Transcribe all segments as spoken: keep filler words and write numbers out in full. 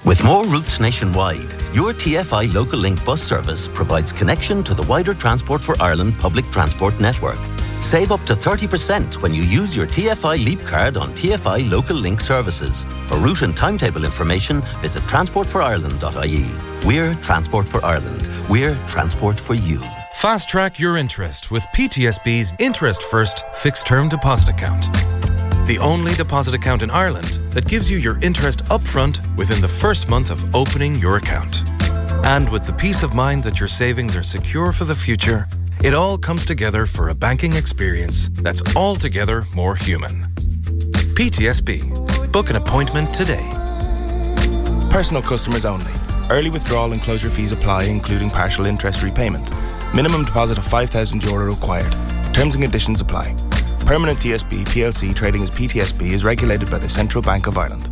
With more routes nationwide, your T F I Local Link bus service provides connection to the wider Transport for Ireland public transport network. Save up to thirty percent when you use your T F I Leap card on T F I Local Link services. For route and timetable information, visit transport for ireland dot I E. We're Transport for Ireland. We're transport for you. Fast track your interest with P T S B's Interest First Fixed Term Deposit Account. The only deposit account in Ireland that gives you your interest upfront within the first month of opening your account. And with the peace of mind that your savings are secure for the future, it all comes together for a banking experience that's altogether more human. P T S B. Book an appointment today. Personal customers only. Early withdrawal and closure fees apply, including partial interest repayment. Minimum deposit of five thousand euro required. Terms and conditions apply. Permanent T S B P L C trading as P T S B is regulated by the Central Bank of Ireland.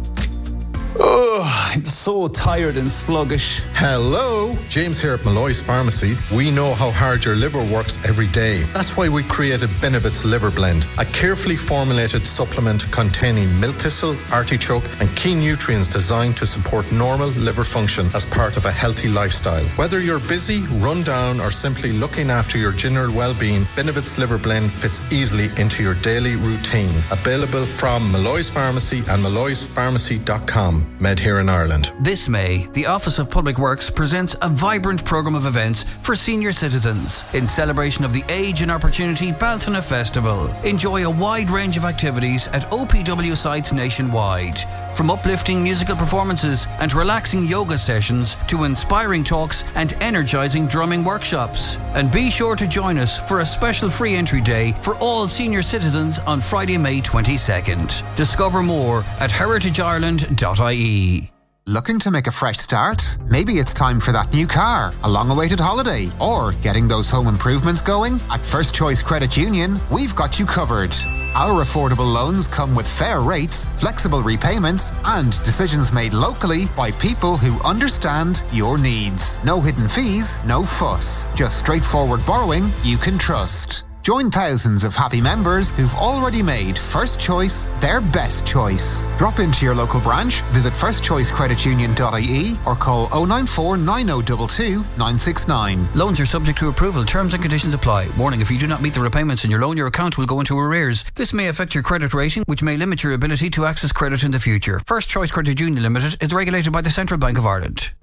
Oh, I'm so tired and sluggish. Hello, James here at Malloy's Pharmacy. We know how hard your liver works every day. That's why we created Benevit's Liver Blend, a carefully formulated supplement containing milk thistle, artichoke and key nutrients designed to support normal liver function as part of a healthy lifestyle. Whether you're busy, run down or simply looking after your general well-being, Benevit's Liver Blend fits easily into your daily routine. Available from Malloy's Pharmacy and malloys pharmacy dot com. Made here in Ireland. This May, the Office of Public Works presents a vibrant programme of events for senior citizens in celebration of the Age and Opportunity Baltona Festival. Enjoy a wide range of activities at O P W sites nationwide. From uplifting musical performances and relaxing yoga sessions to inspiring talks and energising drumming workshops. And be sure to join us for a special free entry day for all senior citizens on Friday, May twenty-second. Discover more at heritage ireland dot I E. Looking to make a fresh start? Maybe it's time for that new car, a long-awaited holiday, or getting those home improvements going? At First Choice Credit Union, we've got you covered. Our affordable loans come with fair rates, flexible repayments, and decisions made locally by people who understand your needs. No hidden fees, no fuss. Just straightforward borrowing you can trust. Join thousands of happy members who've already made First Choice their best choice. Drop into your local branch, visit first choice credit union dot I E or call oh nine four nine oh two two nine six nine. Loans are subject to approval. Terms and conditions apply. Warning, if you do not meet the repayments in your loan, your account will go into arrears. This may affect your credit rating, which may limit your ability to access credit in the future. First Choice Credit Union Limited is regulated by the Central Bank of Ireland.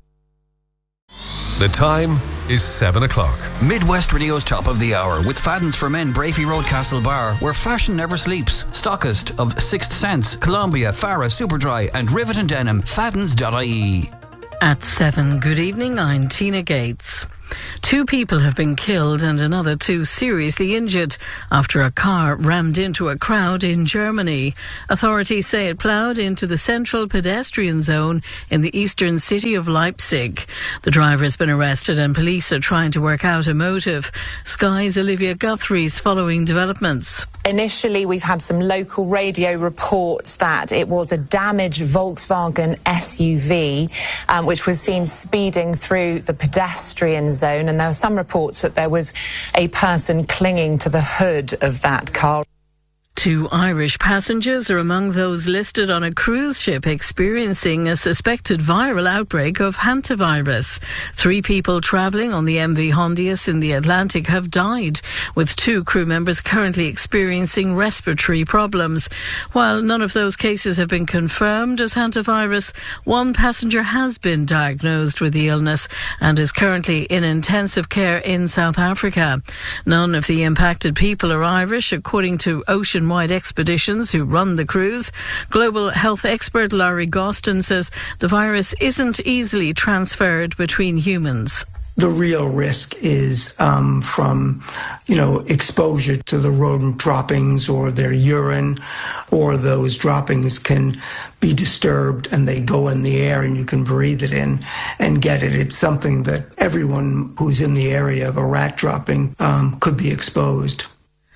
The time is seven o'clock. Midwest Radio's top of the hour with Fadden's for Men, Brafey Road, Castle Bar, where fashion never sleeps. Stockist of Sixth Sense, Columbia, Farah, Superdry and Rivet and Denim. Faddens dot I E. At seven, good evening, I'm Tina Gates. Two people have been killed and another two seriously injured after a car rammed into a crowd in Germany. Authorities say it ploughed into the central pedestrian zone in the eastern city of Leipzig. The driver has been arrested and police are trying to work out a motive. Sky's Olivia Guthrie's following developments. Initially, we've had some local radio reports that it was a damaged Volkswagen S U V, um, which was seen speeding through the pedestrian zone, and there were some reports that there was a person clinging to the hood of that car. Two Irish passengers are among those listed on a cruise ship experiencing a suspected viral outbreak of hantavirus. Three people travelling on the M V Hondius in the Atlantic have died, with two crew members currently experiencing respiratory problems. While none of those cases have been confirmed as hantavirus, one passenger has been diagnosed with the illness and is currently in intensive care in South Africa. None of the impacted people are Irish, according to Ocean Wide Expeditions, who run the cruise. Global health expert Larry Gostin says the virus isn't easily transferred between humans. The real risk is um, from, you know, exposure to the rodent droppings or their urine, or those droppings can be disturbed and they go in the air and you can breathe it in and get it. It's something that everyone who's in the area of a rat dropping um, could be exposed.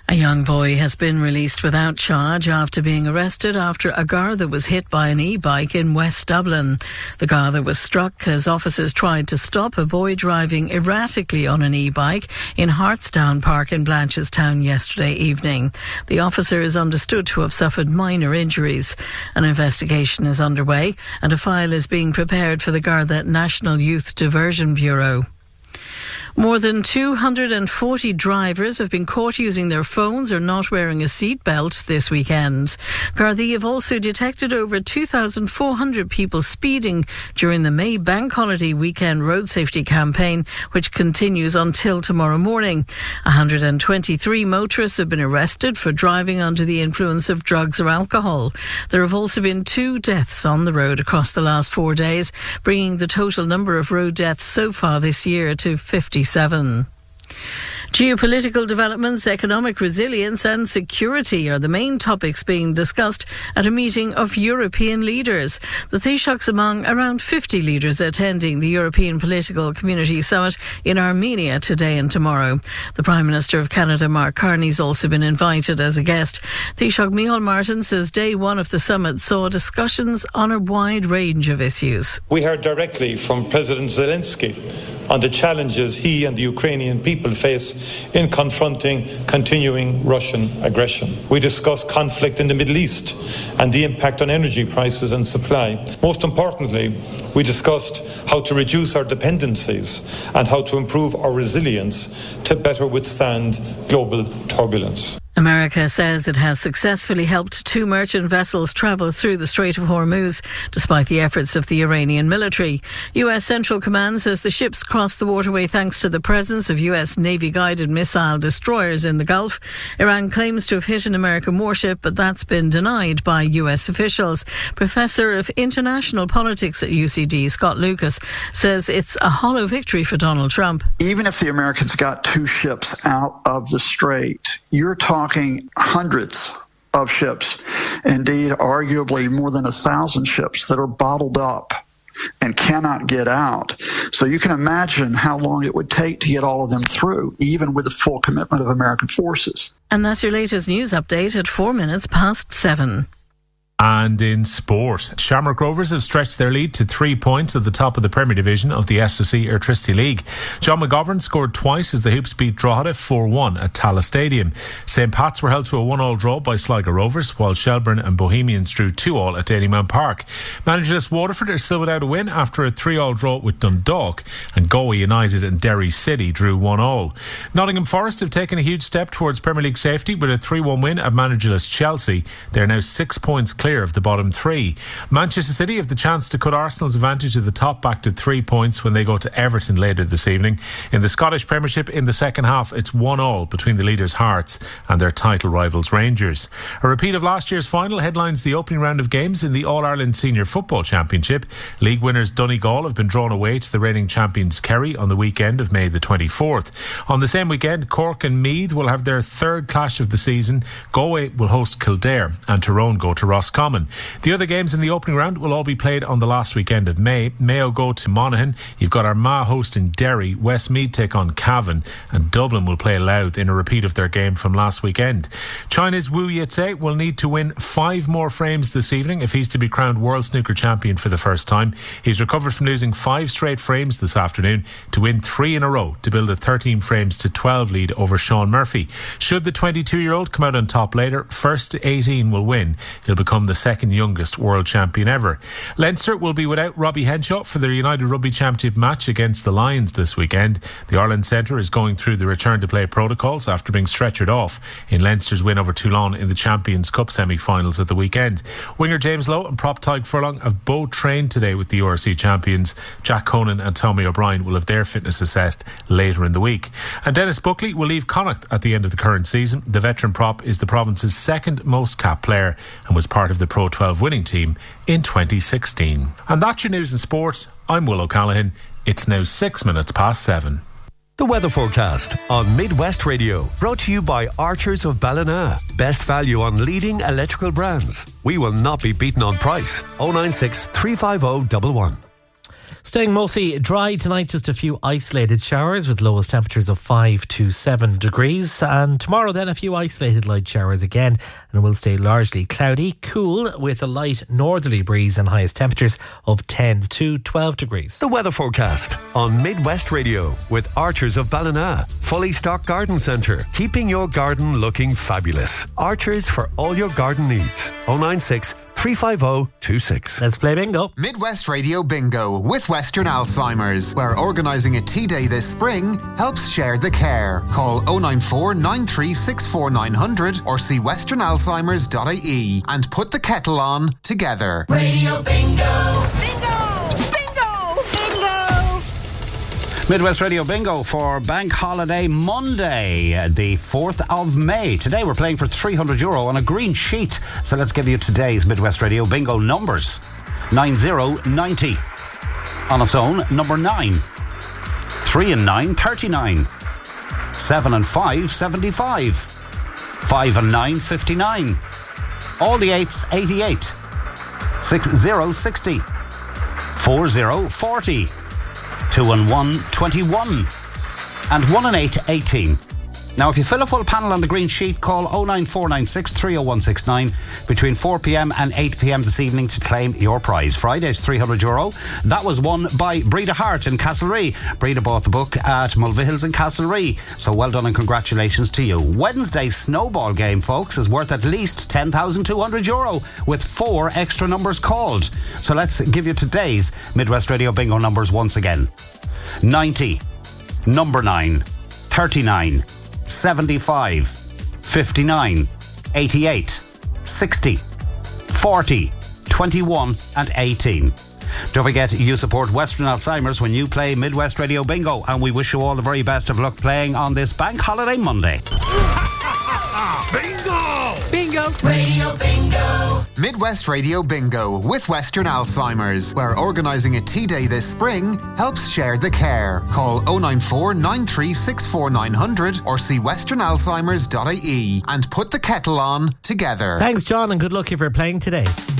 A young boy has been released without charge after being arrested after a Garda was hit by an e-bike in West Dublin. The Garda was struck as officers tried to stop a boy driving erratically on an e-bike in Hartstown Park in Blanchardstown yesterday evening. The officer is understood to have suffered minor injuries. An investigation is underway and a file is being prepared for the Garda National Youth Diversion Bureau. More than two hundred forty drivers have been caught using their phones or not wearing a seatbelt this weekend. Gardaí have also detected over two thousand four hundred people speeding during the May Bank Holiday weekend road safety campaign, which continues until tomorrow morning. one hundred twenty-three motorists have been arrested for driving under the influence of drugs or alcohol. There have also been two deaths on the road across the last four days, bringing the total number of road deaths so far this year to fifty-seven. Geopolitical developments, economic resilience and security are the main topics being discussed at a meeting of European leaders. The Taoiseach's among around fifty leaders attending the European Political Community Summit in Armenia today and tomorrow. The Prime Minister of Canada, Mark Carney, has also been invited as a guest. Taoiseach Micheál Martin says day one of the summit saw discussions on a wide range of issues. We heard directly from President Zelensky on the challenges he and the Ukrainian people face in confronting continuing Russian aggression. We discussed conflict in the Middle East and the impact on energy prices and supply. Most importantly, we discussed how to reduce our dependencies and how to improve our resilience to better withstand global turbulence. America says it has successfully helped two merchant vessels travel through the Strait of Hormuz, despite the efforts of the Iranian military. U S Central Command says the ships crossed the waterway thanks to the presence of U S Navy-guided missile destroyers in the Gulf. Iran claims to have hit an American warship, but that's been denied by U S officials. Professor of International Politics at U C D, Scott Lucas, says it's a hollow victory for Donald Trump. Even if the Americans got two ships out of the strait, you're talking Talking hundreds of ships, indeed arguably more than a thousand ships that are bottled up and cannot get out. So you can imagine how long it would take to get all of them through, even with the full commitment of American forces. And that's your latest news update at four minutes past seven. And in sport, Shamrock Rovers have stretched their lead to three points at the top of the Premier Division of the S S E Airtricity League. John McGovern scored twice as the Hoops beat Drogheda four one at Tallaght Stadium. Saint Pat's were held to a one all draw by Sligo Rovers, while Shelbourne and Bohemians drew two all at Dalymount Park. Managerless Waterford are still without a win after a three all draw with Dundalk, and Galway United and Derry City drew one all. Nottingham Forest have taken a huge step towards Premier League safety with a three one win at managerless Chelsea. They are now six points clear of the bottom three. Manchester City have the chance to cut Arsenal's advantage of the top back to three points when they go to Everton later this evening. In the Scottish Premiership in the second half, it's one all between the leaders Hearts and their title rivals Rangers. A repeat of last year's final headlines the opening round of games in the All-Ireland Senior Football Championship. League winners Donegal have been drawn away to the reigning champions Kerry on the weekend of May the twenty-fourth. On the same weekend, Cork and Meath will have their third clash of the season. Galway will host Kildare and Tyrone go to Roscommon. The other games in the opening round will all be played on the last weekend of May. Mayo go to Monaghan. You've got Armagh hosting Derry. Westmeath take on Cavan, and Dublin will play Louth in a repeat of their game from last weekend. China's Wu Yitze will need to win five more frames this evening if he's to be crowned World Snooker Champion for the first time. He's recovered from losing five straight frames this afternoon to win three in a row to build a thirteen frames to twelve lead over Sean Murphy. Should the twenty-two-year-old come out on top later, first to eighteen will win. He'll become the second youngest world champion ever. Leinster will be without Robbie Henshaw for their United Rugby Championship match against the Lions this weekend. The Ireland Centre is going through the return to play protocols after being stretchered off in Leinster's win over Toulon in the Champions Cup semi-finals at the weekend. Winger James Lowe and prop Tadhg Furlong have both trained today with the U R C champions. Jack Conan and Tommy O'Brien will have their fitness assessed later in the week. And Dennis Buckley will leave Connacht at the end of the current season. The veteran prop is the province's second most capped player and was part of the Pro twelve winning team in twenty sixteen. And that's your news and sports. I'm Will O'Callaghan. It's now six minutes past seven. The weather forecast on Midwest Radio, brought to you by Archers of Ballina. Best value on leading electrical brands. We will not be beaten on price. oh nine six, three five oh, one one. Staying mostly dry tonight, just a few isolated showers with lowest temperatures of five to seven degrees. And tomorrow then a few isolated light showers again, and it will stay largely cloudy, cool with a light northerly breeze and highest temperatures of ten to twelve degrees. The weather forecast on Midwest Radio with Archers of Ballina. Fully stocked garden centre, keeping your garden looking fabulous. Archers for all your garden needs. oh nine six, three five oh, two six. Let's play bingo. Midwest Radio Bingo with Western Alzheimer's, where organising a tea day this spring helps share the care. Call oh nine four, nine three six four, nine hundred or see western alzheimers dot I E and put the kettle on together. Radio Bingo! Bingo! Bingo! Bingo! Midwest Radio Bingo for Bank Holiday Monday, the fourth of May. Today we're playing for three hundred euro on a green sheet. So let's give you today's Midwest Radio Bingo numbers. nine zero ninety. On its own, number nine. three and nine, thirty-nine. seven and five, seventy-five. five and nine, fifty-nine. All the eights, eighty-eight. six zero, sixty. four zero, forty. two and one, twenty-one. And one and eight, eighteen. Now, if you fill a full panel on the green sheet, call oh nine four nine six, three oh one six nine between four p.m. and eight p.m. this evening to claim your prize. Friday's three hundred euro. That was won by Breda Hart in Castlerea. Breda bought the book at Mulvihills in Castlerea. So well done and congratulations to you. Wednesday's snowball game, folks, is worth at least ten thousand two hundred euro with four extra numbers called. So let's give you today's Midwest Radio Bingo numbers once again. ninety, number nine, thirty-nine, seventy-five, fifty-nine, eighty-eight, sixty, forty, twenty-one and eighteen. Don't forget, you support Western Alzheimer's when you play Midwest Radio Bingo, and we wish you all the very best of luck playing on this Bank Holiday Monday. Bingo! Bingo! Radio Bingo! Midwest Radio Bingo with Western Alzheimer's, where organising a tea day this spring helps share the care. Call oh nine four, nine three six four, nine hundred or see western alzheimers dot I E and put the kettle on together. Thanks, John, and good luck if you're playing today.